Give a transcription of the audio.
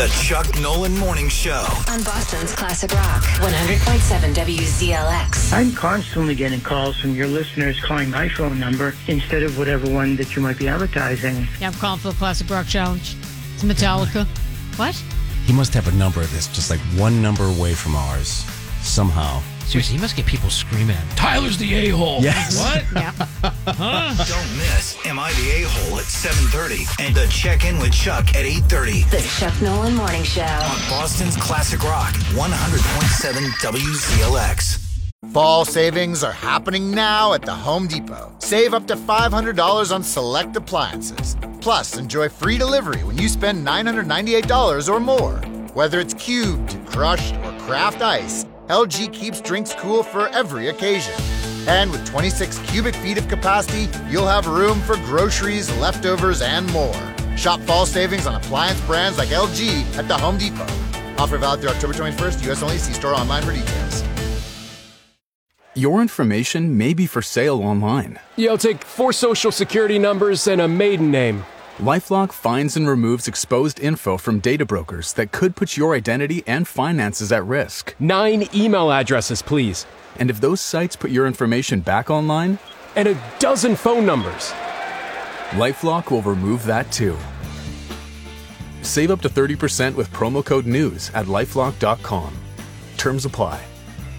The Chuck Nolan Morning Show. On Boston's Classic Rock, 100.7 WZLX. I'm constantly getting calls from your listeners calling my phone number instead of whatever one that you might be advertising. Yeah, I'm calling for the Classic Rock Challenge. It's Metallica. What? He must have a number that's just like one number away from ours, somehow. Seriously, he must get people screaming at him. Tyler's the a-hole. Yes. What? Yeah. Huh? Don't miss Am I the A-Hole at 7:30 and the Check-In with Chuck at 8:30 The Chuck Nolan Morning Show. on Boston's Classic Rock 100.7 WZLX. Fall savings are happening now at the Home Depot. Save up to $500 on select appliances. Plus, enjoy free delivery when you spend $998 or more. Whether it's cubed, crushed, or craft ice, LG keeps drinks cool for every occasion. And with 26 cubic feet of capacity, you'll have room for groceries, leftovers, and more. Shop fall savings on appliance brands like LG at the Home Depot. Offer valid through October 21st, U.S. only. See store online for details. Your information may be for sale online. I'll take 4 social security numbers and a maiden name. LifeLock finds and removes exposed info from data brokers that could put your identity and finances at risk. 9 email addresses, please. And if those sites put your information back online, And a dozen phone numbers. LifeLock will remove that too. Save up to 30% with promo code NEWS at LifeLock.com. Terms apply.